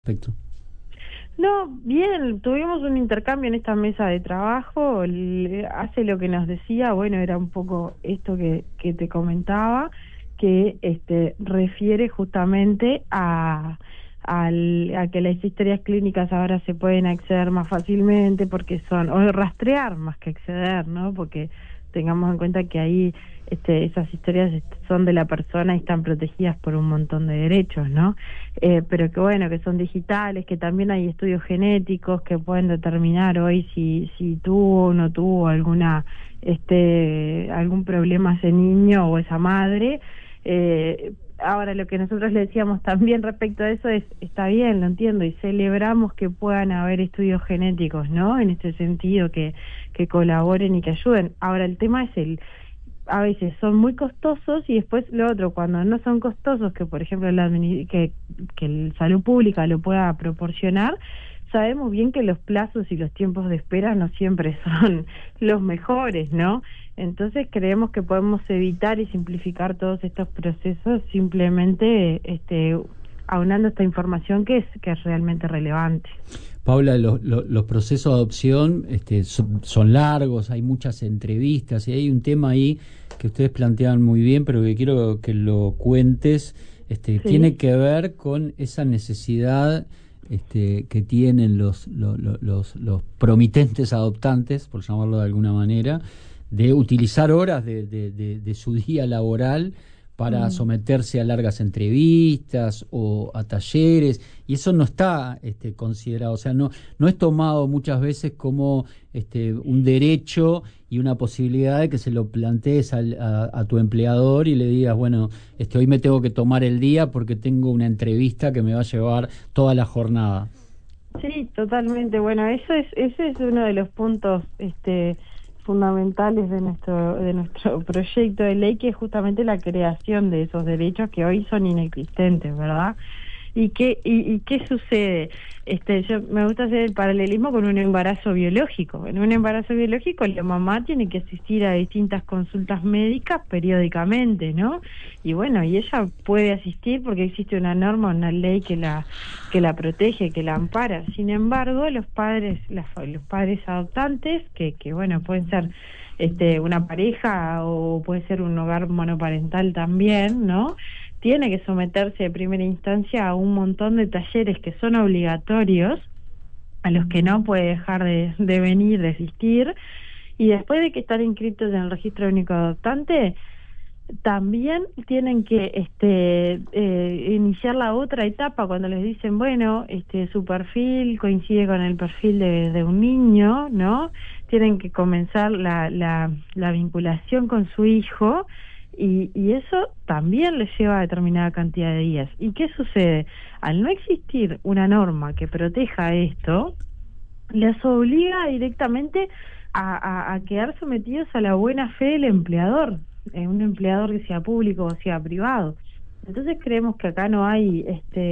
Perfecto. No, bien, tuvimos un intercambio en esta mesa de trabajo. Hace lo que nos decía, bueno, era un poco esto que te comentaba, que refiere justamente a que las historias clínicas ahora se pueden acceder más fácilmente porque o rastrear más que acceder, ¿no? Porque tengamos en cuenta que ahí esas historias son de la persona y están protegidas por un montón de derechos, ¿no? Pero que bueno, que son digitales, que también hay estudios genéticos que pueden determinar hoy si tuvo o no tuvo algún problema ese niño o esa madre. Ahora lo que nosotros le decíamos también respecto a eso es, está bien, lo entiendo, y celebramos que puedan haber estudios genéticos, ¿no? En este sentido, que colaboren y que ayuden. Ahora el tema es a veces son muy costosos y después lo otro, cuando no son costosos, que por ejemplo que el salud pública lo pueda proporcionar, sabemos bien que los plazos y los tiempos de espera no siempre son los mejores, ¿no? Entonces creemos que podemos evitar y simplificar todos estos procesos simplemente aunando esta información que es realmente relevante. Paula, los procesos de adopción son largos, hay muchas entrevistas y hay un tema ahí que ustedes plantean muy bien, pero que quiero que lo cuentes. Sí. Tiene que ver con esa necesidad que tienen los promitentes adoptantes, por llamarlo de alguna manera, de utilizar horas de su día laboral para someterse a largas entrevistas o a talleres, y eso no está considerado, o sea, no es tomado muchas veces como un derecho y una posibilidad de que se lo plantees a tu empleador y le digas, bueno, hoy me tengo que tomar el día porque tengo una entrevista que me va a llevar toda la jornada. Sí, totalmente. Bueno, ese es uno de los puntos fundamentales de nuestro proyecto de ley, que es justamente la creación de esos derechos que hoy son inexistentes, ¿verdad? ¿Y qué sucede? Yo me gusta hacer el paralelismo con un embarazo biológico. En un embarazo biológico la mamá tiene que asistir a distintas consultas médicas periódicamente, ¿no? Y bueno, y ella puede asistir porque existe una norma, una ley que la protege, que la ampara. Sin embargo, los padres adoptantes, que bueno, pueden ser una pareja o puede ser un hogar monoparental también, ¿no? Tiene que someterse de primera instancia a un montón de talleres que son obligatorios, a los que no puede dejar de venir, de asistir, y después de que están inscritos en el registro único adoptante, también tienen que iniciar la otra etapa cuando les dicen, bueno, su perfil coincide con el perfil de un niño, ¿no? Tienen que comenzar la vinculación con su hijo, y eso también les lleva a determinada cantidad de días. ¿Y qué sucede? Al no existir una norma que proteja esto, les obliga directamente a quedar sometidos a la buena fe del empleador, un empleador que sea público o sea privado. Entonces creemos que acá no hay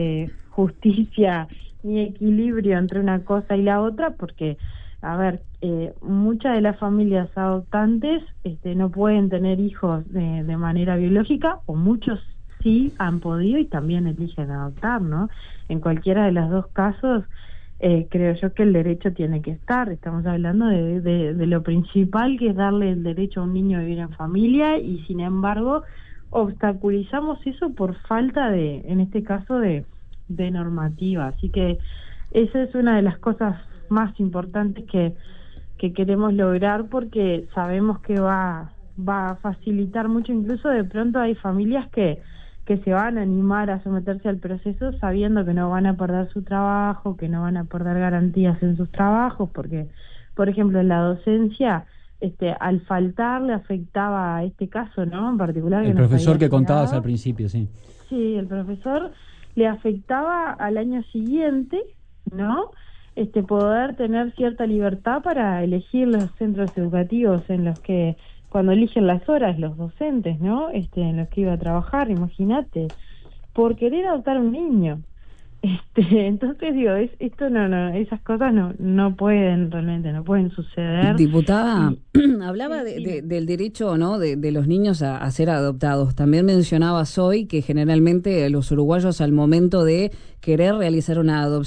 justicia ni equilibrio entre una cosa y la otra, porque a ver, muchas de las familias adoptantes no pueden tener hijos de manera biológica, o muchos sí han podido y también eligen adoptar, ¿no? En cualquiera de los dos casos, creo yo que el derecho tiene que estar. Estamos hablando de lo principal, que es darle el derecho a un niño a vivir en familia, y sin embargo obstaculizamos eso por falta en este caso, de normativa. Así que esa es una de las cosas más importantes que queremos lograr, porque sabemos que va a facilitar mucho. Incluso de pronto hay familias que se van a animar a someterse al proceso sabiendo que no van a perder su trabajo, que no van a perder garantías en sus trabajos, porque, por ejemplo, en la docencia, al faltar le afectaba a este caso, ¿no? En particular, El profesor que contabas al principio, sí. Sí, el profesor le afectaba al año siguiente, ¿no? Poder tener cierta libertad para elegir los centros educativos en los que, cuando eligen las horas, los docentes, ¿no? En los que iba a trabajar, imagínate, por querer adoptar un niño. Entonces digo, esto no, esas cosas no pueden, realmente no pueden suceder. Diputada, hablaba del derecho, ¿no?, de los niños a ser adoptados. También mencionabas hoy que generalmente los uruguayos, al momento de querer realizar una adopción,